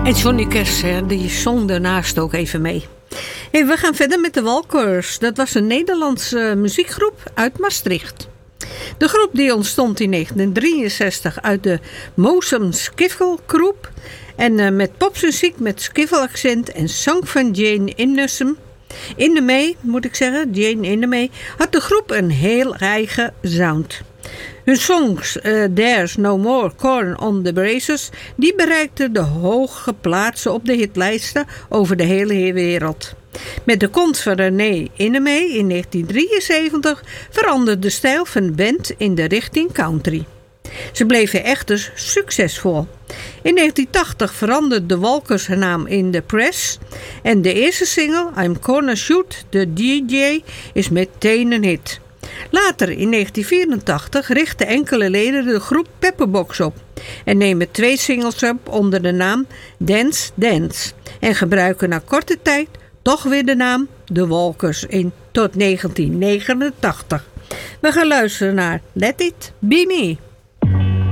En Johnny Cash, die zong daarnaast ook even mee. Hey, we gaan verder met de Walkers. Dat was een Nederlandse muziekgroep uit Maastricht. De groep die ontstond in 1963 uit de Mosum Skiffle groep. En met popmuziek met skiffle-accent en zang van Jane Indemee, moet ik zeggen, Jane Indemee, had de groep een heel eigen sound. Hun songs There's No More Corn on the Braces, die bereikten de hoge plaatsen op de hitlijsten over de hele wereld. Met de komst van René Indemee in 1973 veranderde de stijl van de band in de richting country. Ze bleven echter succesvol. In 1980 veranderde de Walkers haar naam in The Press en de eerste single I'm Gonna Shoot the DJ is meteen een hit. Later in 1984 richtten enkele leden de groep Pepperbox op en nemen 2 singles op onder de naam Dance Dance en gebruiken na korte tijd toch weer de naam The Walkers tot 1989. We gaan luisteren naar Let It Be Me.